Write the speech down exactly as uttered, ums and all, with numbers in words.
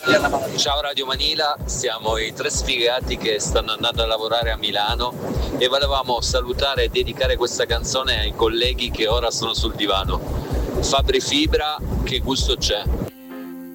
Ciao Radio Manila, siamo i tre sfigati che stanno andando a lavorare a Milano e volevamo salutare e dedicare questa canzone ai colleghi che ora sono sul divano. Fabri Fibra, che gusto c'è?